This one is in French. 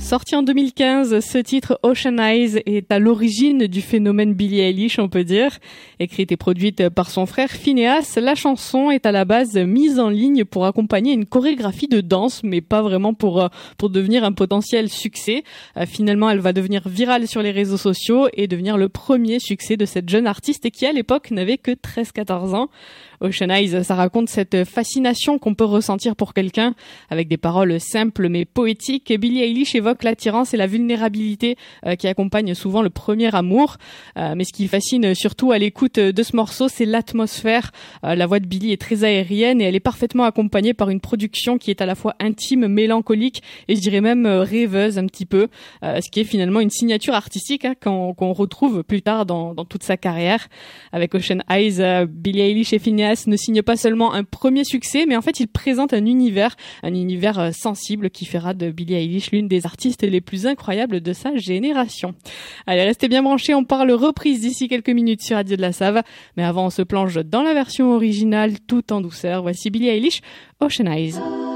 Sorti en 2015, ce titre Ocean Eyes est à l'origine du phénomène Billie Eilish, on peut dire. Écrite et produite par son frère Phineas, la chanson est à la base mise en ligne pour accompagner une chorégraphie de danse, mais pas vraiment pour devenir un potentiel succès. Finalement, elle va devenir virale sur les réseaux sociaux et devenir le premier succès de cette jeune artiste qui, à l'époque, n'avait que 13-14 ans. Ocean Eyes, ça raconte cette fascination qu'on peut ressentir pour quelqu'un avec des paroles simples mais poétiques. Billie Eilish évoque l'attirance et la vulnérabilité qui accompagnent souvent le premier amour. Mais ce qui fascine surtout à l'écoute de ce morceau, c'est l'atmosphère. La voix de Billie est très aérienne et elle est parfaitement accompagnée par une production qui est à la fois intime, mélancolique et je dirais même rêveuse un petit peu. Ce qui est finalement une signature artistique qu'on retrouve plus tard dans toute sa carrière. Avec Ocean Eyes, Billie Eilish et Phineas ne signe pas seulement un premier succès, mais en fait il présente un univers sensible qui fera de Billie Eilish l'une des artistes les plus incroyables de sa génération. Allez, restez bien branchés, on parle reprise d'ici quelques minutes sur Radio de la Save, mais avant on se plonge dans la version originale tout en douceur. Voici Billie Eilish, Ocean Eyes.